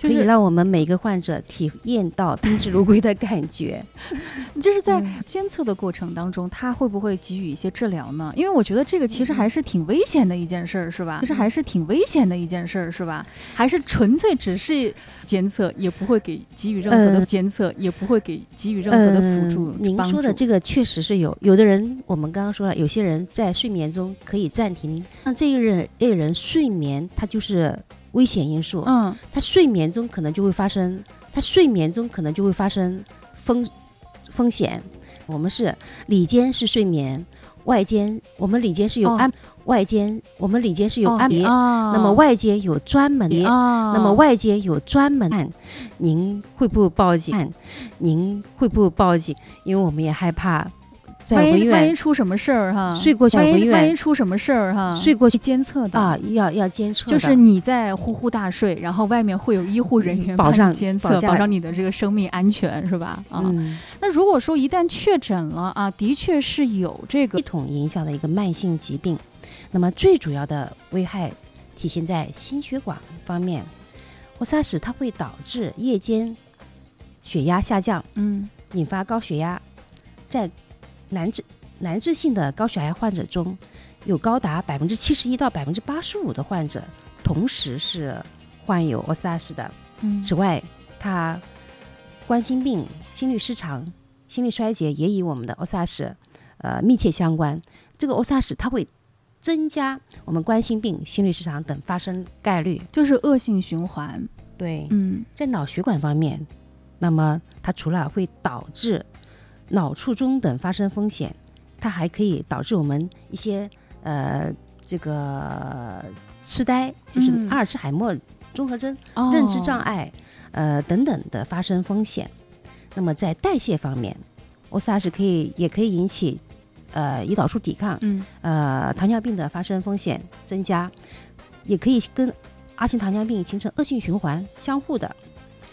可以让我们每个患者体验到宾至如归的感觉。 就是在监测的过程当中，他会不会给予一些治疗呢？因为我觉得这个其实还是挺危险的一件事儿，是吧？其实还是挺危险的一件事儿，是吧？还是纯粹只是监测，也不会给予任何的监测，也不会给予任何的辅助。 您说的这个确实是有的人，我们刚刚说了，有些人在睡眠中可以暂停，像这个人睡眠他就是危险因素，他睡眠中可能就会发生风险。我们是里间是睡眠，外间我们里间是有安，外间我们里间是有安别，那么外间有专门的，那么外间有专门。您会不会报警？您会不会报警？因为我们也害怕。 万一出什么事儿哈， 睡过去万一出什么事儿哈，睡过去监测的啊，要监测的， 就是你在呼呼大睡，然后外面会有医护人员保障监测，保障你的这个生命安全，是吧？那如果说一旦确诊了啊，的确是有这个系统影响的一个慢性疾病，那么最主要的危害体现在心血管方面。OSARS它会导致夜间血压下降，引发高血压，在难治性的高血压患者中，有高达71%到85%的患者同时是患有 OSARS 的。此外，它冠心病、心律失常、心力衰竭也与我们的 OSARS 密切相关。这个 OSARS 它会增加我们冠心病、心律失常等发生概率， 就是恶性循环。 对，在脑血管方面，那么它除了会导致脑卒中等发生风险，它还可以导致我们一些这个痴呆，就是阿尔茨海默综合征、认知障碍等等的发生风险。那么在代谢方面，OSARS 也可以引起胰岛素抵抗，糖尿病的发生风险增加，也可以跟二型糖尿病形成恶性循环，相互的。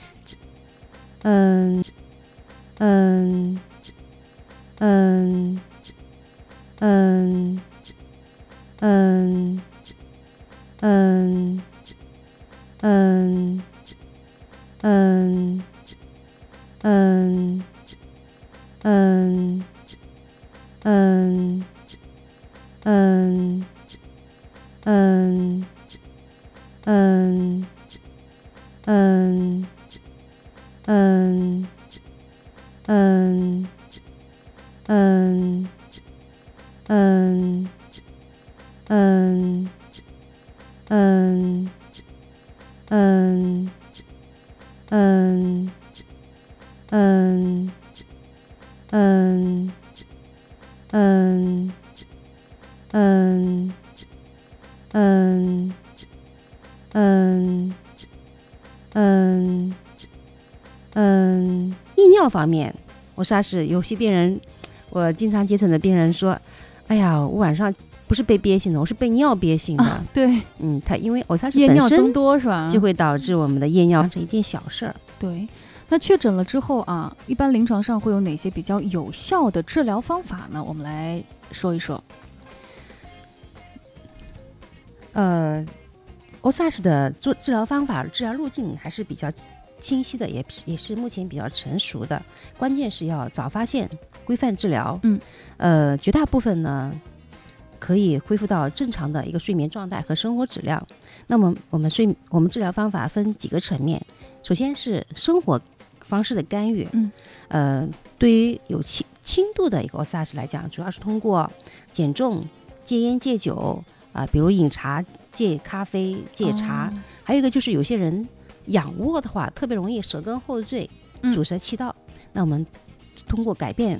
泌尿方面，OSARS有些病人，我经常接诊的病人说：“哎呀，我晚上不是被憋醒的，我是被尿憋醒的。” 对， 它因为OSARS 夜尿增多是吧？ 就会导致我们的夜尿成一件小事儿。 对，那确诊了之后啊，一般临床上会有哪些比较有效的治疗方法呢？我们来说一说。 OSARS 的治疗方法、治疗路径还是比较清晰的，也是目前比较成熟的。关键是要早发现、规范治疗。绝大部分呢可以恢复到正常的一个睡眠状态和生活质量。那么我们治疗方法分几个层面，首先是生活方式的干预。对于有轻度的一个 OSARS 来讲，主要是通过减重、戒烟、戒酒比如饮茶、戒咖啡、戒茶。还有一个就是有些人仰卧的话，特别容易舌根后坠，阻塞气道。那我们通过改变，